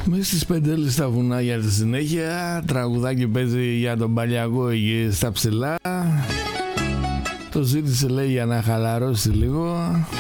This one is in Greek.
Μες στις Πεντέλες στα βουνά για τη συνέχεια. Τραγουδάκι παίζει για τον Παλιακό εκεί στα ψηλά. Το ζήτησε λέει για να χαλαρώσει λίγο.